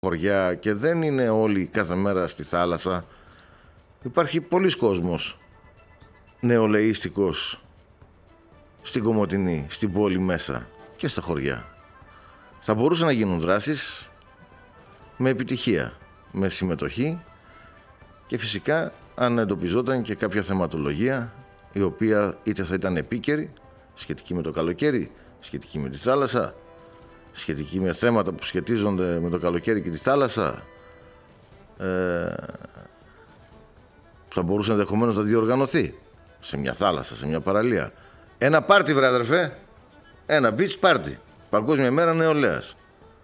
χωριά και δεν είναι όλοι κάθε μέρα στη θάλασσα. Υπάρχει πολλής κόσμος νεολαίστικος στην Κομοτηνή, στην πόλη μέσα και στα χωριά. Θα μπορούσαν να γίνουν δράσεις με επιτυχία, με συμμετοχή και φυσικά αν εντοπιζόταν και κάποια θεματολογία η οποία είτε θα ήταν επίκαιρη, σχετική με το καλοκαίρι, σχετική με τη θάλασσα, σχετική με θέματα που σχετίζονται με το καλοκαίρι και τη θάλασσα, θα μπορούσε ενδεχομένως να διοργανωθεί σε μια θάλασσα, σε μια παραλία. Ένα πάρτι, βρε αδερφέ, ένα beach party, Παγκόσμια ημέρα νεολαίας.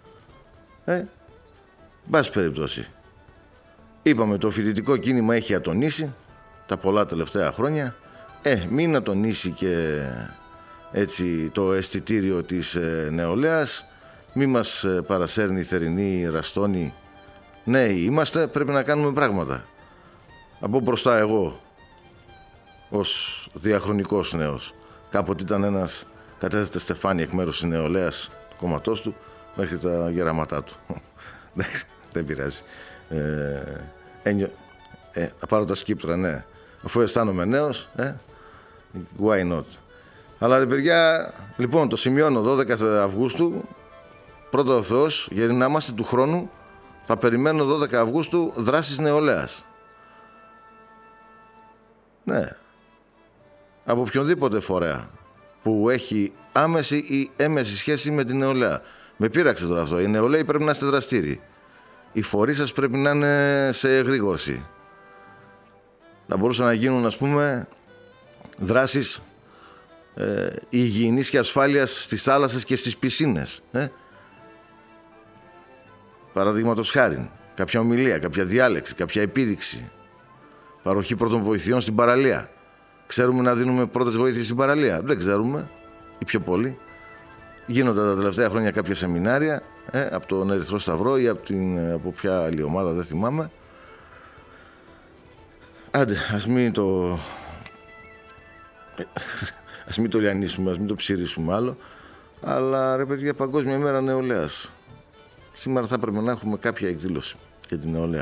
Μπας περιπτώσει. Είπαμε το φοιτητικό κίνημα έχει ατονίσει τα πολλά τελευταία χρόνια. Μην ατονίσει και έτσι το αισθητήριο της νεολαίας. Μη μας παρασέρνει θερινή ραστόνη. Νέοι είμαστε, πρέπει να κάνουμε πράγματα. Από μπροστά εγώ ως διαχρονικός νέος. Κάποτε ήταν ένας, κατέθετε στεφάνι εκ μέρους της νεολαίας του κόμματός του μέχρι τα γεραματά του. Δεν πειράζει. Θα πάρω τα σκύπτρα, ναι. Αφού αισθάνομαι νέος, why not. Αλλά ρε παιδιά, λοιπόν, το σημειώνω 12 Αυγούστου, πρώτο ο Θεός, γιατί να είμαστε του χρόνου, θα περιμένω 12 Αυγούστου δράσεις νεολαίας. Ναι. Από οποιονδήποτε φορέα που έχει άμεση ή έμεση σχέση με την νεολαία. Με πείραξε τώρα αυτό. Οι νεολαίοι πρέπει να είστε δραστήριοι. Οι φορείς σας πρέπει να είναι σε εγρήγορση. Θα μπορούσαν να γίνουν, ας πούμε, δράσεις υγιεινής και ασφάλειας στις θάλασσες και στις πισίνες. Παραδείγματος χάριν, κάποια ομιλία, κάποια διάλεξη, κάποια επίδειξη. Παροχή πρώτων βοηθειών στην παραλία. Ξέρουμε να δίνουμε πρώτες βοήθειες στην παραλία? Δεν ξέρουμε, ή πιο πολύ. Γίνονται τα τελευταία χρόνια κάποια σεμινάρια από τον Ερυθρό Σταυρό ή από ποια άλλη ομάδα, δεν θυμάμαι. Άντε, ας μην το λιανίσουμε, ας μην το ψηρίσουμε άλλο. Αλλά ρε παιδιά, Παγκόσμια ημέρα νεολαίας. Σήμερα θα πρέπει να έχουμε κάποια εκδήλωση για την νεολαία.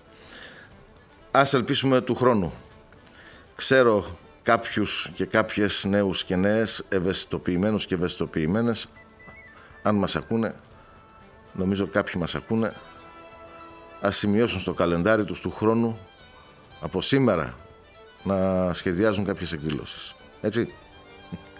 Ας ελπίσουμε του χρόνου. Ξέρω κάποιους και κάποιες νέους και νέες, ευαισθητοποιημένους και ευαισθητοποιημένες. Αν μας ακούνε, νομίζω κάποιοι μας ακούνε, ας σημειώσουν στο καλεντάρι τους του χρόνου από σήμερα να σχεδιάζουν κάποιες εκδηλώσεις. Έτσι.